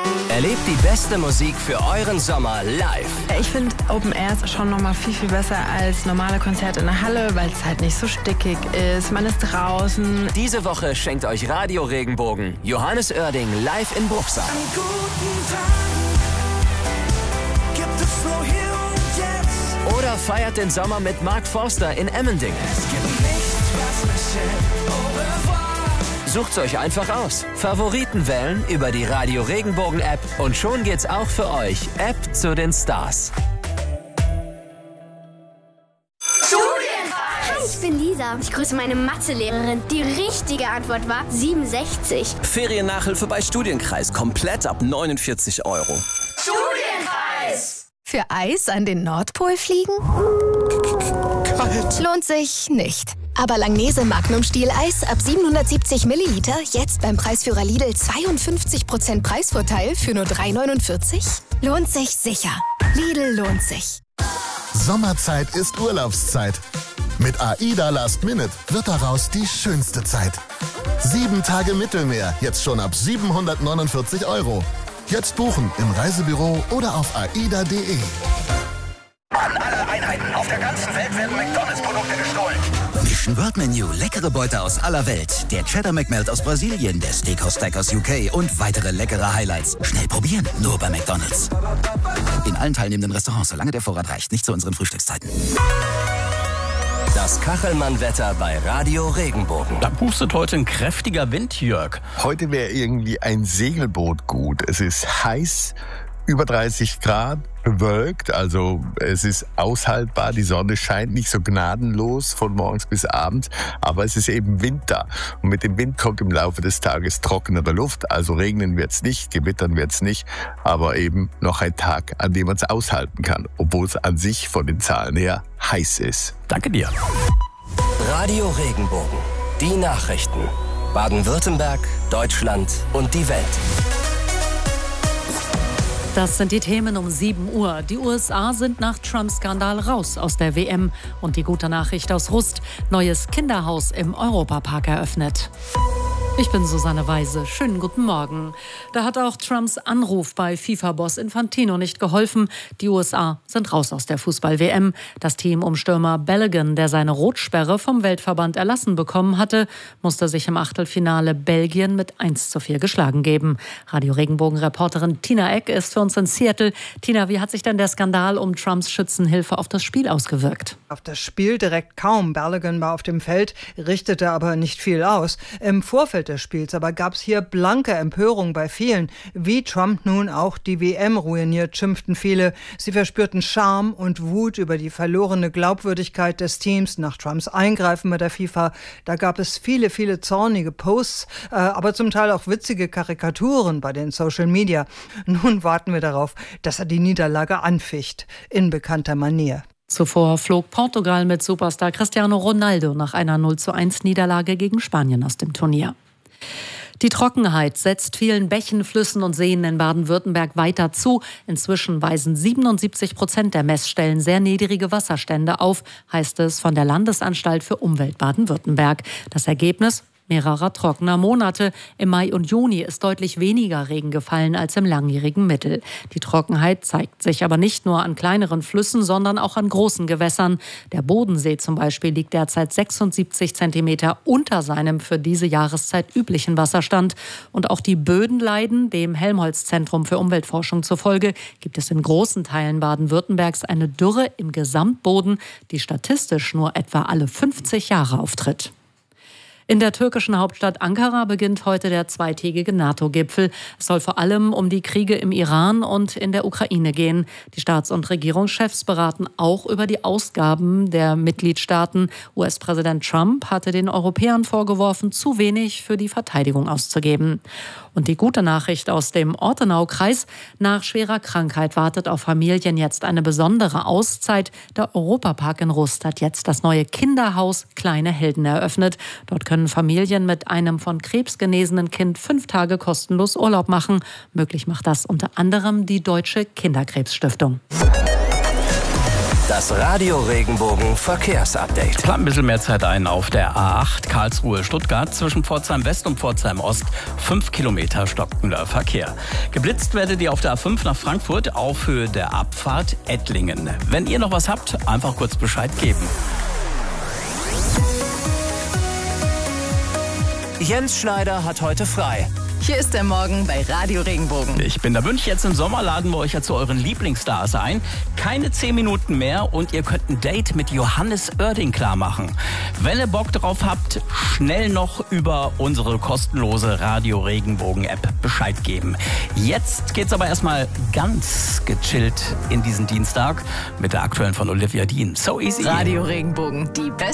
Erlebt die beste Musik für euren Sommer live. Ich finde Open Air ist schon nochmal viel, viel besser als normale Konzerte in der Halle, weil es halt nicht so stickig ist. Man ist draußen. Diese Woche schenkt euch Radio Regenbogen Johannes Oerding live in Bruchsal. An guten Tagen gibt es nur hier und jetzt. Oder feiert den Sommer mit Mark Forster in Emmendingen. Es gibt nichts, was mich hält. Au revoir. Sucht's euch einfach aus. Favoriten wählen über die Radio Regenbogen App und schon geht's auch für euch. App zu den Stars. Hi, ich bin Lisa. Ich grüße meine Mathelehrerin. Die richtige Antwort war 67. Feriennachhilfe bei Studienkreis. Komplett ab 49 €. Studienkreis! Für Eis an den Nordpol fliegen? Kalt. Lohnt sich nicht. Aber Langnese Magnum Stiel Eis ab 770 Milliliter, jetzt beim Preisführer Lidl 52% Preisvorteil für nur 3,49? Lohnt sich sicher. Lidl lohnt sich. Sommerzeit ist Urlaubszeit. Mit AIDA Last Minute wird daraus die schönste Zeit. 7 Tage Mittelmeer, jetzt schon ab 749 €. Jetzt buchen im Reisebüro oder auf aida.de. An alle Einheiten auf der ganzen Welt werden McDonalds-Produkte gestohlen. Mission World Menu, leckere Beute aus aller Welt. Der Cheddar McMelt aus Brasilien, der Steakhouse Stack aus UK und weitere leckere Highlights. Schnell probieren, nur bei McDonalds. In allen teilnehmenden Restaurants, solange der Vorrat reicht, nicht zu unseren Frühstückszeiten. Das Kachelmann-Wetter bei Radio Regenbogen. Da pustet heute ein kräftiger Wind, Jörg. Heute wäre irgendwie ein Segelboot gut. Es ist heiß, über 30 Grad, bewölkt, also es ist aushaltbar. Die Sonne scheint nicht so gnadenlos von morgens bis abends, aber es ist eben Winter. Und mit dem Wind kommt im Laufe des Tages trockenere Luft, also regnen wird es nicht, gewittern wird es nicht, aber eben noch ein Tag, an dem man es aushalten kann, obwohl es an sich von den Zahlen her heiß ist. Danke dir. Radio Regenbogen. Die Nachrichten. Baden-Württemberg, Deutschland und die Welt. Das sind die Themen um 7 Uhr. Die USA sind nach Trump-Skandal raus aus der WM. Und die gute Nachricht aus Rust: neues Kinderhaus im Europapark eröffnet. Ich bin Susanne Weise. Schönen guten Morgen. Da hat auch Trumps Anruf bei FIFA-Boss Infantino nicht geholfen. Die USA sind raus aus der Fußball-WM. Das Team um Stürmer Balogun, der seine Rotsperre vom Weltverband erlassen bekommen hatte, musste sich im Achtelfinale Belgien mit 1:4 geschlagen geben. Radio Regenbogen-Reporterin Tina Eck ist für uns in Seattle. Tina, wie hat sich denn der Skandal um Trumps Schützenhilfe auf das Spiel ausgewirkt? Auf das Spiel direkt kaum. Balogun war auf dem Feld, richtete aber nicht viel aus. Im Vorfeld des Spiels aber gab es hier blanke Empörung bei vielen. Wie Trump nun auch die WM ruiniert, schimpften viele. Sie verspürten Scham und Wut über die verlorene Glaubwürdigkeit des Teams nach Trumps Eingreifen bei der FIFA. Da gab es viele, viele zornige Posts, aber zum Teil auch witzige Karikaturen bei den Social Media. Nun warten wir darauf, dass er die Niederlage anficht, in bekannter Manier. Zuvor flog Portugal mit Superstar Cristiano Ronaldo nach einer 0:1 Niederlage gegen Spanien aus dem Turnier. Die Trockenheit setzt vielen Bächen, Flüssen und Seen in Baden-Württemberg weiter zu. Inzwischen weisen 77% der Messstellen sehr niedrige Wasserstände auf, heißt es von der Landesanstalt für Umwelt Baden-Württemberg. Das Ergebnis: mehrerer trockener Monate. Im Mai und Juni ist deutlich weniger Regen gefallen als im langjährigen Mittel. Die Trockenheit zeigt sich aber nicht nur an kleineren Flüssen, sondern auch an großen Gewässern. Der Bodensee zum Beispiel liegt derzeit 76 Zentimeter unter seinem für diese Jahreszeit üblichen Wasserstand. Und auch die Böden leiden. Dem Helmholtz-Zentrum für Umweltforschung zufolge gibt es in großen Teilen Baden-Württembergs eine Dürre im Gesamtboden, die statistisch nur etwa alle 50 Jahre auftritt. In der türkischen Hauptstadt Ankara beginnt heute der zweitägige NATO-Gipfel. Es soll vor allem um die Kriege im Iran und in der Ukraine gehen. Die Staats- und Regierungschefs beraten auch über die Ausgaben der Mitgliedstaaten. US-Präsident Trump hatte den Europäern vorgeworfen, zu wenig für die Verteidigung auszugeben. Und die gute Nachricht aus dem Ortenaukreis: nach schwerer Krankheit wartet auf Familien jetzt eine besondere Auszeit. Der Europapark in Rust hat jetzt das neue Kinderhaus Kleine Helden eröffnet. Dort können Familien mit einem von Krebs genesenen Kind 5 Tage kostenlos Urlaub machen. Möglich macht das unter anderem die Deutsche Kinderkrebsstiftung. Das Radio Regenbogen Verkehrsupdate. Plant ein bisschen mehr Zeit ein auf der A8 Karlsruhe-Stuttgart zwischen Pforzheim West und Pforzheim Ost. 5 Kilometer stockender Verkehr. Geblitzt werdet ihr auf der A5 nach Frankfurt auf Höhe der Abfahrt Ettlingen. Wenn ihr noch was habt, einfach kurz Bescheid geben. Jens Schneider hat heute frei. Hier ist der Morgen bei Radio Regenbogen. Ich bin der Wünsch. Jetzt im Sommer laden wir euch ja zu euren Lieblingsstars ein. Keine 10 Minuten mehr und ihr könnt ein Date mit Johannes Oerding klar machen. Wenn ihr Bock drauf habt, schnell noch über unsere kostenlose Radio Regenbogen App Bescheid geben. Jetzt geht's aber erstmal ganz gechillt in diesen Dienstag mit der aktuellen von Olivia Dean. So easy. Radio Regenbogen, die beste